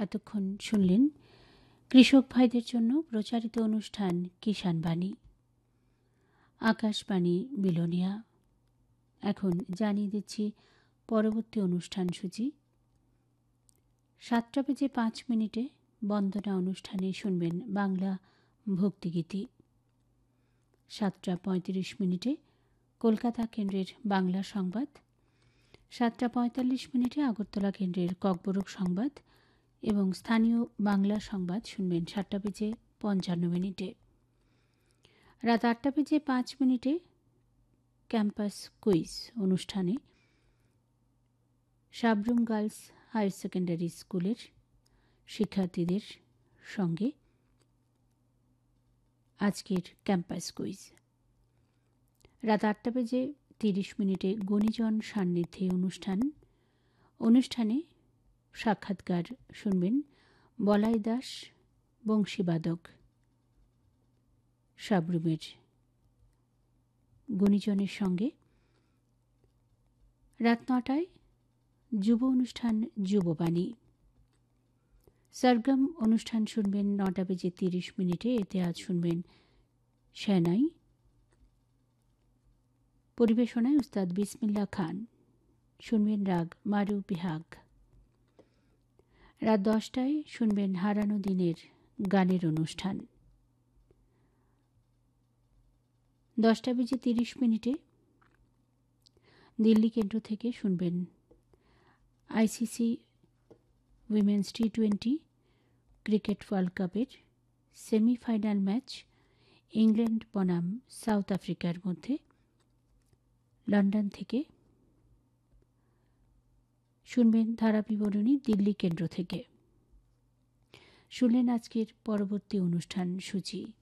এতক্ষণ শুনলেন কৃষক ভাইদের জন্য প্রচারিত অনুষ্ঠান কিষাণ বাণী, আকাশবাণী বিলোনিয়া। এখন জানিয়ে দিচ্ছি পরবর্তী অনুষ্ঠান সূচি। 7:05 বন্দনা অনুষ্ঠানে শুনবেন বাংলা ভক্তিগীতি। 7:35 কলকাতা কেন্দ্রের বাংলা সংবাদ। 7:45 আগরতলা কেন্দ্রের ককবরক সংবাদ এবং স্থানীয় বাংলা সংবাদ শুনবেন 7:55। রাত 8:05 ক্যাম্পাস কুইজ অনুষ্ঠানে সাবরুম গার্লস হায়ার সেকেন্ডারি স্কুলের শিক্ষার্থীদের সঙ্গে আজকের ক্যাম্পাস কুইজ। রাত 8:30 গুণীজন সান্নিধ্যে অনুষ্ঠানে সাক্ষাৎকার শুনবেন বলাই দাস, বংশীবাদক, সাবরুমের গুণীজনের সঙ্গে। রাত 9টায় যুব অনুষ্ঠান যুববাণী। সরগম অনুষ্ঠান শুনবেন 9:30। এতে আজ শুনবেন সেনাই, পরিবেশনায় উস্তাদ বিসমিল্লাহ খান। শুনবেন রাগ মারু বিহাগ। রাত 10টায় শুনবেন হারানো দিনের গানের অনুষ্ঠান। 10:30 দিল্লি কেন্দ্র থেকে শুনবেন ICC women's T20 cricket world কাপের সেমিফাইনাল ম্যাচ ইংল্যান্ড বনাম সাউথ আফ্রিকার মধ্যে। লন্ডন থেকে শুনবেন ধারা বিবরণী দিল্লি কেন্দ্র থেকে। শুনলেন আজকের পরবর্তী অনুষ্ঠান সূচি।